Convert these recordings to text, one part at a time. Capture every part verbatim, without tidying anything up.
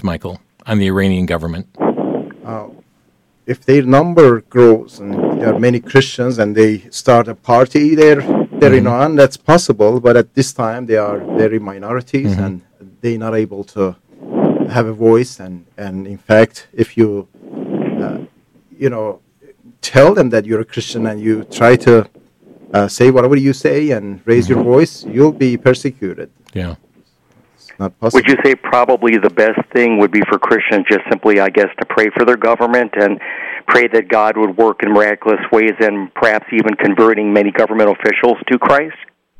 Michael, on the Iranian government? Uh, if their number grows and there are many Christians and they start a party there, there mm-hmm. in Iran, that's possible. But at this time, they are very minorities mm-hmm. and they're not able to have a voice. And, and in fact, if you, uh, you know, tell them that you're a Christian and you try to uh, say whatever you say and raise mm-hmm. your voice, you'll be persecuted. Yeah. Not possible. Would you say probably the best thing would be for Christians just simply, I guess, to pray for their government and pray that God would work in miraculous ways and perhaps even converting many government officials to Christ?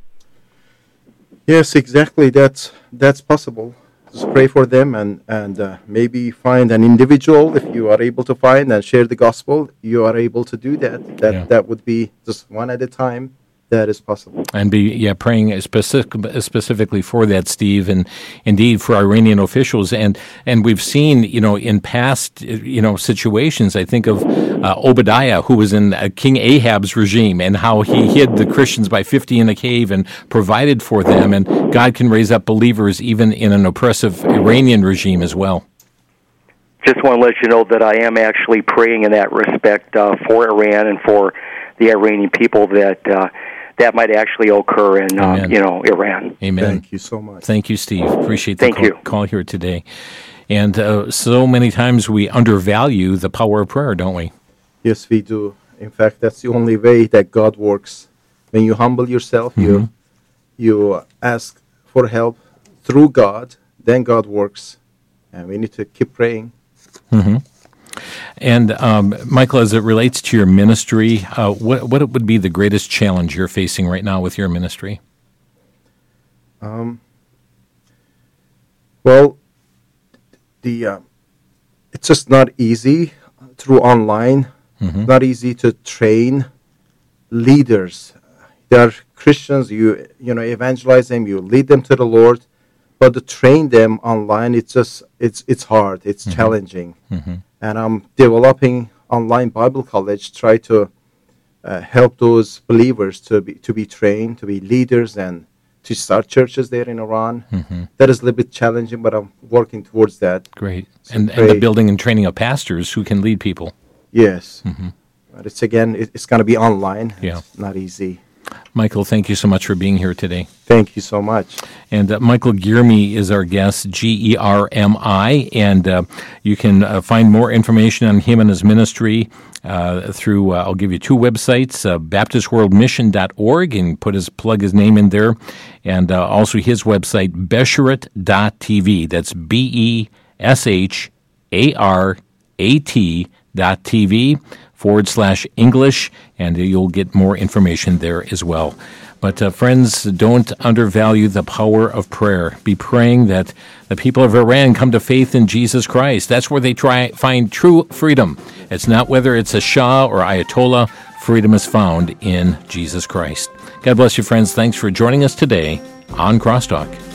Yes, exactly. That's that's possible. Just pray for them and, and uh, maybe find an individual, if you are able to find and share the gospel, you are able to do that. That, yeah. that would be just one at a time. That is possible. And be yeah praying specific, specifically for that, Steve, and indeed for Iranian officials. And and we've seen, you know, in past, you know, situations, I think of uh, Obadiah, who was in uh, King Ahab's regime, and how he hid the Christians by fifty in a cave and provided for them. And God can raise up believers even in an oppressive Iranian regime as well. Just want to let you know that I am actually praying in that respect uh, for Iran and for the Iranian people, that uh, that might actually occur in, uh, you know, Iran. Amen. Thank you so much. Thank you, Steve. Appreciate the Thank call, you. call here today. And uh, so many times we undervalue the power of prayer, don't we? Yes, we do. In fact, that's the only way that God works. When you humble yourself, mm-hmm. you you ask for help through God, then God works. And we need to keep praying. Mm-hmm. And, um, Michael, as it relates to your ministry, uh, what what would be the greatest challenge you're facing right now with your ministry? Um, well, the uh, it's just not easy through online. Mm-hmm. Not easy to train leaders. They are Christians. You you know evangelize them. You lead them to the Lord. But to train them online, it's just it's it's hard. It's mm-hmm. challenging. Mm-hmm. And I'm developing online Bible college, try to uh, help those believers to be to be trained, to be leaders, and to start churches there in Iran. Mm-hmm. That is a little bit challenging, but I'm working towards that. Great. So and, and the building and training of pastors who can lead people. Yes. Mm-hmm. But it's, again, it, it's going to be online. Yeah. It's not easy. Michael, thank you so much for being here today. Thank you so much. And uh, Michael Giermy is our guest, G E R M I, and uh, you can uh, find more information on him and his ministry uh, through, uh, I'll give you two websites, uh, baptist world mission dot org, and put his, plug his name in there, and uh, also his website, besharat dot t v. That's B E S H A R A T dot T V. forward slash English, and you'll get more information there as well. But uh, friends, don't undervalue the power of prayer. Be praying that the people of Iran come to faith in Jesus Christ. That's where they try find true freedom. It's not whether it's a Shah or Ayatollah. Freedom is found in Jesus Christ. God bless you, friends. Thanks for joining us today on Crosstalk.